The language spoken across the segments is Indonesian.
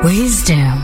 Wisdom.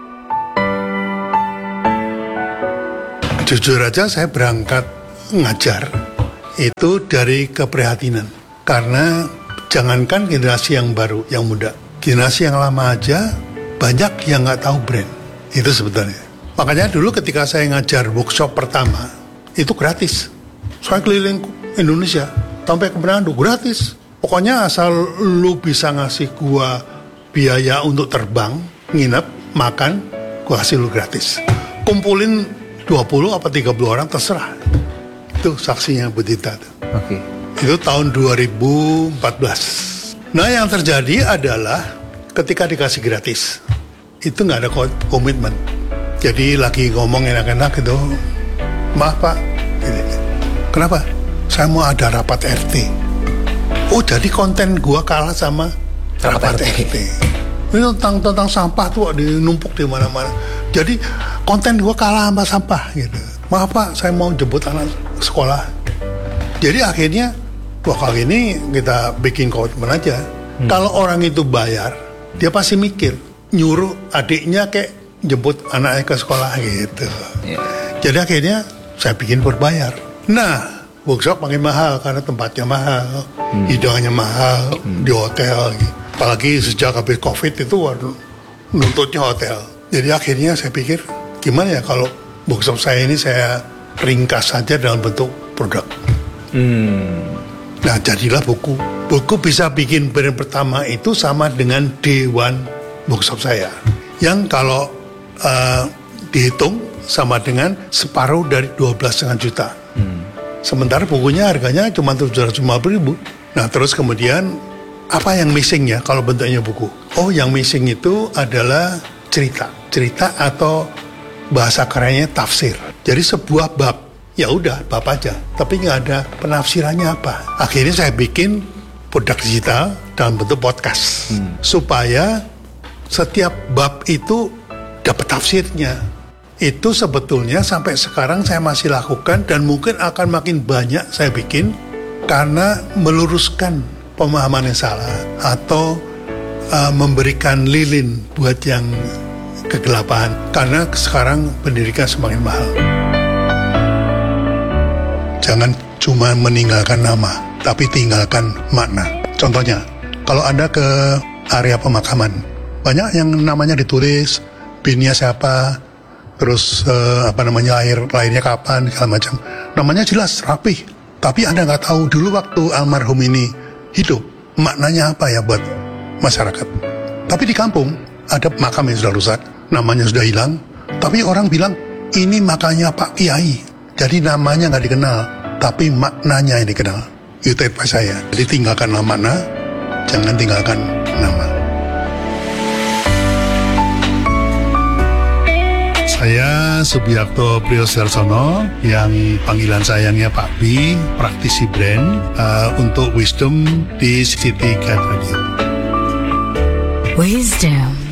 Jujur aja saya berangkat ngajar itu dari keprihatinan. Karena jangankan generasi yang baru, yang muda. Generasi yang lama aja banyak yang nggak tahu brand. Itu sebetulnya. Makanya dulu ketika saya ngajar workshop pertama, itu gratis. Saya keliling Indonesia, sampai ke Manado, gratis. Pokoknya asal lu bisa ngasih gua biaya untuk terbang, nginep, makan, gua kasih lu gratis. Kumpulin 20 apa 30 orang terserah. Itu saksinya Bu Dita. Oke. Itu tahun 2014. Nah yang terjadi adalah ketika dikasih gratis, itu nggak ada komitmen. Jadi lagi ngomong enak-enak gitu, maaf Pak, kenapa? Saya mau ada rapat RT. Oh jadi konten gua kalah sama rapat RT. Ini tentang sampah tuh dinumpuk di mana-mana. Jadi konten gua kalah sama sampah gitu. Maaf Pak, saya mau jemput anak sekolah. Jadi akhirnya, wah kali ini kita bikin komitmen aja. Kalau orang itu bayar, dia pasti mikir nyuruh adiknya kayak jemput anaknya ke sekolah gitu. Jadi akhirnya saya bikin berbayar. Nah, workshop makin mahal karena tempatnya mahal, hidangannya mahal, di hotel gitu. Apalagi sejak habis COVID itu waduh, nuntutnya hotel. Jadi akhirnya saya pikir gimana ya kalau workshop saya ini saya ringkas saja dalam bentuk produk. Nah jadilah buku. Buku bisa bikin brand pertama itu sama dengan Dewan workshop saya. Yang kalau dihitung sama dengan separuh dari 12,5 juta. Sementara bukunya harganya cuma 750.000. Nah terus kemudian apa yang missing ya kalau bentuknya buku? Oh yang missing itu adalah cerita atau bahasa kerennya tafsir. Jadi sebuah bab, ya udah bab aja, tapi nggak ada penafsirannya apa. Akhirnya saya bikin produk digital dalam bentuk podcast supaya setiap bab itu dapat tafsirnya. Itu sebetulnya sampai sekarang saya masih lakukan dan mungkin akan makin banyak saya bikin karena meluruskan pemahaman yang salah atau memberikan lilin buat yang kegelapan karena sekarang pendidikan semakin mahal. Jangan cuma meninggalkan nama tapi tinggalkan makna. Contohnya kalau Anda ke area pemakaman banyak yang namanya ditulis binnya siapa, terus lahirnya kapan, segala macam. Namanya jelas, rapih. Tapi Anda nggak tahu dulu waktu almarhum ini hidup, maknanya apa ya buat masyarakat. Tapi di kampung, ada makam yang sudah rusak, namanya sudah hilang. Tapi orang bilang, ini makamnya Pak Kiai. Jadi namanya nggak dikenal, tapi maknanya yang dikenal. Itu advice saya. Jadi tinggalkanlah makna, jangan tinggalkan nama. Saya Subiakto Priyodarsono yang panggilan sayangnya Pak B, praktisi brand untuk Wisdom di City Guide Radio. Wisdom.